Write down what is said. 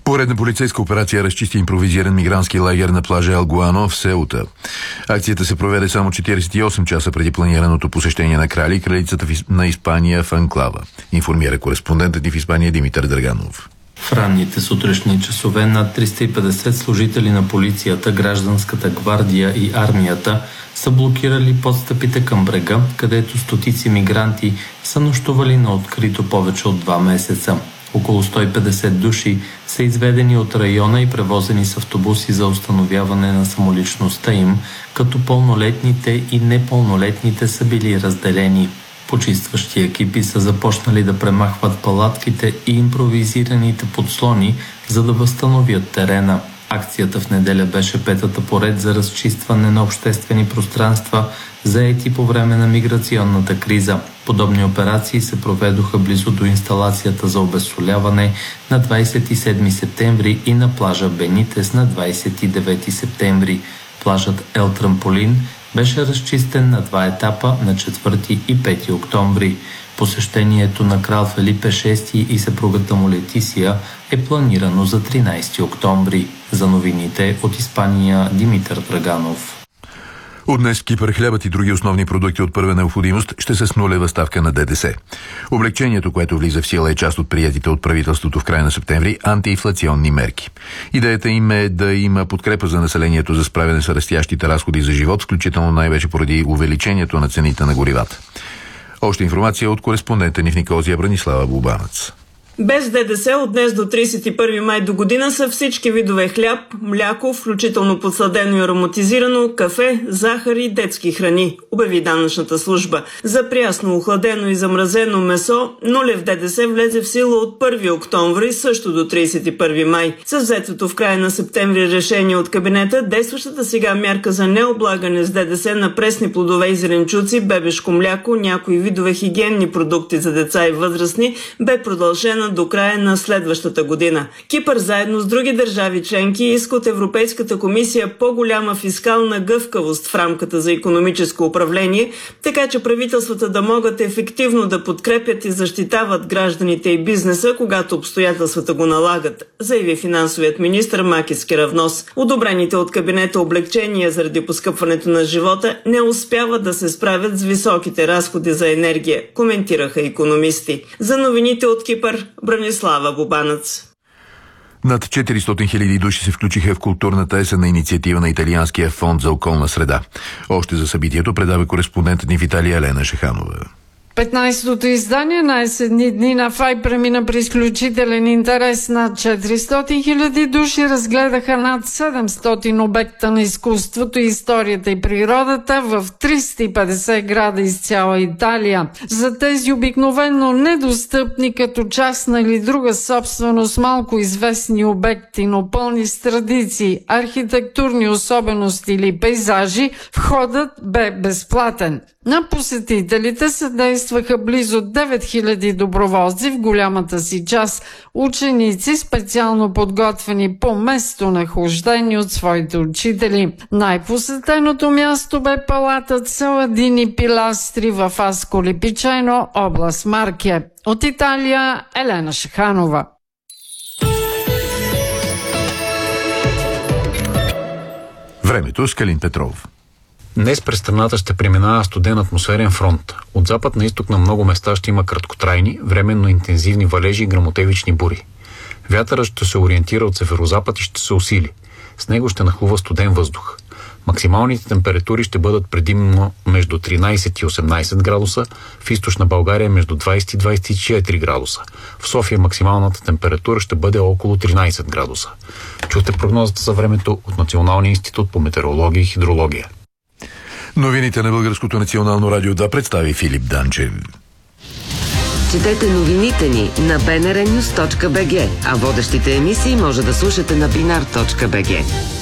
Поредна полицейска операция разчисти импровизиран мигрантски лагер на плажа Елгуано в Сеута. Акцията се проведе само 48 часа преди планираното посещение на крали и кралицата на Испания в анклава. Информира кореспондентът ни в Испания Димитър Драганов. В ранните сутрешни часове над 350 служители на полицията, гражданската гвардия и армията са блокирали подстъпите към брега, където стотици мигранти са нощували на открито повече от 2 месеца. Около 150 души са изведени от района и превозени с автобуси за установяване на самоличността им, като пълнолетните и непълнолетните са били разделени. Почистващи екипи са започнали да премахват палатките и импровизираните подслони, за да възстановят терена. Акцията в неделя беше петата поред за разчистване на обществени пространства, заети по време на миграционната криза. Подобни операции се проведоха близо до инсталацията за обезсоляване на 27 септември и на плажа Бенитес на 29 септември. Плажът Ел Трамполин беше разчистен на 2 етапа на 4 и 5 октомври. Посещението на крал Фелипе VI и съпругата му Летисия е планирано за 13 октомври. За новините от Испания Димитър Драганов. От днес в Кипър хлябът и други основни продукти от първа необходимост ще са с нулева ставка на ДДС. Облегчението, което влиза в сила, е част от приятите от правителството в края на септември антиинфлационни мерки. Идеята им е да има подкрепа за населението за справяне с растящите разходи за живот, включително най-вече поради увеличението на цените на горивата. Още информация от кореспондента ни в Никозия Бранислава Бубанец. Без ДДС от днес до 31 май до година са всички видове хляб, мляко, включително подсладено и ароматизирано, кафе, захар и детски храни, обяви данъчната служба. За прясно, охладено и замразено месо нулев ДДС влезе в сила от 1 октомври, също до 31 май. С взетото в края на септември решение от кабинета, действащата сега мярка за необлагане с ДДС на пресни плодове и зеленчуци, бебешко мляко, някои видове хигиенни продукти за деца и възрастни бе продължена до края на следващата година. Кипър заедно с други държави членки иска от Европейската комисия по-голяма фискална гъвкавост в рамката за икономическо управление, така че правителствата да могат ефективно да подкрепят и защитават гражданите и бизнеса, когато обстоятелствата го налагат, заяви финансовият министър Макис Керавнос. Одобрените от кабинета облегчения заради поскъпването на живота не успяват да се справят с високите разходи за енергия, коментираха икономисти. За новините от Кипър, Бранислава Бубанец. Над 400 000 души се включиха в културната есенна инициатива на Италианския фонд за околна среда. Още за събитието предава кореспондентът ни в Италия Елена Шеханова. 15-то издание на есенни дни на ФАЙ премина при изключителен интерес. Над 400 000 души разгледаха над 700 обекта на изкуството, историята и природата в 350 града из цяла Италия. За тези обикновено недостъпни като частна или друга собственост малко известни обекти, но пълни с традиции, архитектурни особености или пейзажи, входът бе безплатен. На посетителите съдействаха близо 9000 доброволци, в голямата си част ученици, специално подготвени по местонахождение от своите учители. Най-посетеното място бе палатът Саладини Пиластри в Асколи Пичено, област Марке. От Италия Елена Шеханова. Времето с Калин Петров. Днес през страната ще преминава студен атмосферен фронт. От запад на изток на много места ще има краткотрайни, временно интензивни валежи и гръмотевични бури. Вятърът ще се ориентира от северозапад и ще се усили. С него ще нахлува студен въздух. Максималните температури ще бъдат предимно между 13 и 18 градуса, в източна България между 20 и 24 градуса. В София максималната температура ще бъде около 13 градуса. Чухте прогнозата за времето от Националния институт по метеорология и хидрология. Новините на Българското национално радио 2 представи Филип Данчев. Четете новините ни на bnrnews.bg, а водещите емисии може да слушате на binar.bg.